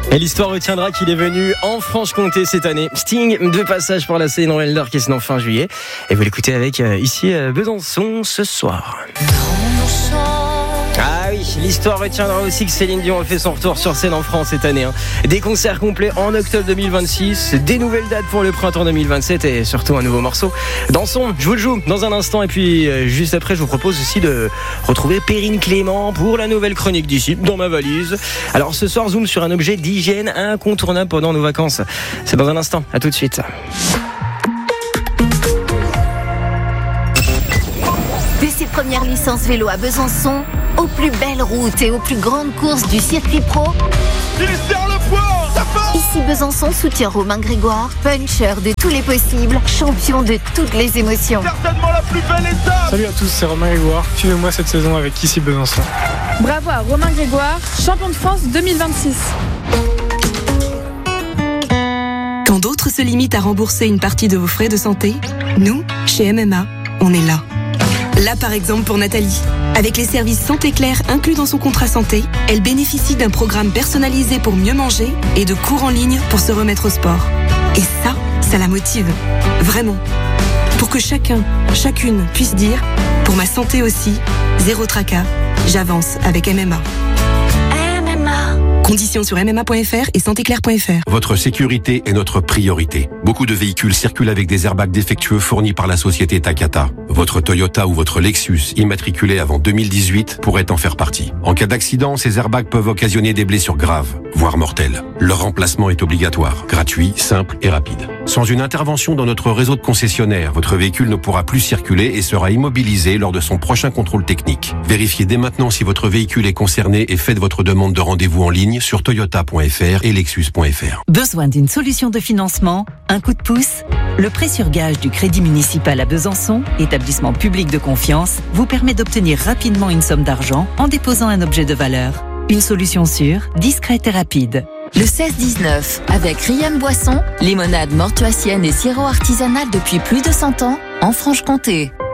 Et l'histoire retiendra qu'il est venu en Franche-Comté cette année. Sting, de passage pour la scène Noël d'Or qui est en fin juillet. Et vous l'écoutez avec ici Besançon ce soir. Ah oui, l'histoire retiendra aussi que Céline Dion a fait son retour sur scène en France cette année. Des concerts complets en octobre 2026, des nouvelles dates pour le printemps 2027 et surtout un nouveau morceau. Dansons, je vous le joue dans un instant et puis juste après je vous propose aussi de retrouver Perrine Clément pour la nouvelle chronique d'ici dans ma valise. Alors ce soir zoom sur un objet d'hygiène incontournable pendant nos vacances. C'est dans un instant, à tout de suite. Dès ses premières licences vélo à Besançon, aux plus belles routes et aux plus grandes courses du circuit pro, Il serre le poids, ça part. ici Besançon soutient Romain Grégoire, puncher de tous les possibles, champion de toutes les émotions. Certainement la plus belle étape. Salut à tous, c'est Romain Grégoire. Suivez-moi cette saison avec ici Besançon. Bravo à Romain Grégoire, champion de France 2026. Quand d'autres se limitent à rembourser une partie de vos frais de santé, nous, chez MMA, on est là. Là par exemple pour Nathalie. Avec les services Santé Claire inclus dans son contrat santé, elle bénéficie d'un programme personnalisé pour mieux manger et de cours en ligne pour se remettre au sport. Et ça la motive. Vraiment. Pour que chacun, chacune puisse dire, pour ma santé aussi, zéro tracas, j'avance avec MMA. Conditions sur mma.fr et santéclair.fr. Votre sécurité est notre priorité. Beaucoup de véhicules circulent avec des airbags défectueux fournis par la société Takata. Votre Toyota ou votre Lexus, immatriculé avant 2018, pourrait en faire partie. En cas d'accident, ces airbags peuvent occasionner des blessures graves, voire mortelles. Leur remplacement est obligatoire, gratuit, simple et rapide. Sans une intervention dans notre réseau de concessionnaires, votre véhicule ne pourra plus circuler et sera immobilisé lors de son prochain contrôle technique. Vérifiez dès maintenant si votre véhicule est concerné et faites votre demande de rendez-vous en ligne sur toyota.fr et lexus.fr. Besoin d'une solution de financement? Un coup de pouce? Le prêt sur gage du Crédit municipal à Besançon, établissement public de confiance, vous permet d'obtenir rapidement une somme d'argent en déposant un objet de valeur. Une solution sûre, discrète et rapide. Le 16-19, avec Riam Boisson, limonade mortuacienne et sirop artisanal depuis plus de 100 ans, en Franche-Comté.